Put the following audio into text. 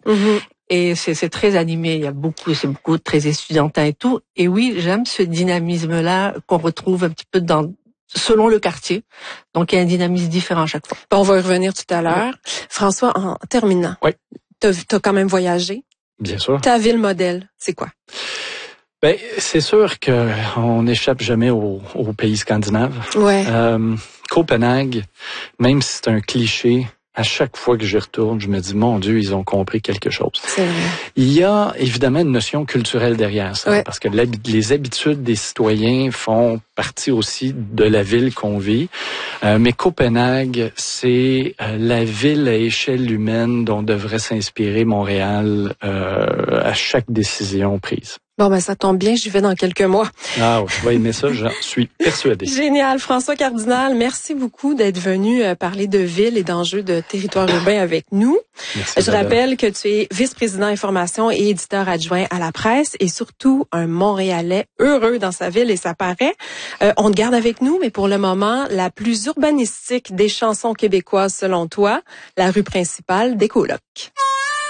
Mm-hmm. Et c'est très animé. C'est beaucoup très étudiantin et tout. Et oui, j'aime ce dynamisme-là qu'on retrouve un petit peu selon le quartier. Donc, il y a un dynamisme différent à chaque fois. On va y revenir tout à l'heure. Oui. François, en terminant. Oui. T'as quand même voyagé. Bien sûr. Ta ville modèle, c'est quoi? Ben, c'est sûr qu'on n'échappe jamais aux pays scandinaves. Ouais. Copenhague, même si c'est un cliché, à chaque fois que j'y retourne, je me dis, mon Dieu, ils ont compris quelque chose. C'est vrai. Il y a évidemment une notion culturelle derrière ça, ouais. parce que les habitudes des citoyens font partie aussi de la ville qu'on vit. Mais Copenhague, c'est la ville à échelle humaine dont devrait s'inspirer Montréal à chaque décision prise. Bon, ben ça tombe bien, j'y vais dans quelques mois. Ah oui, je vais aimer ça, j'en suis persuadé. Génial. François Cardinal, merci beaucoup d'être venu parler de ville et d'enjeux de territoire urbain avec nous. Merci, je rappelle que tu es vice-président information et éditeur adjoint à la presse et surtout un Montréalais heureux dans sa ville et ça paraît. On te garde avec nous, mais pour le moment, la plus urbanistique des chansons québécoises selon toi, la rue principale des colocs.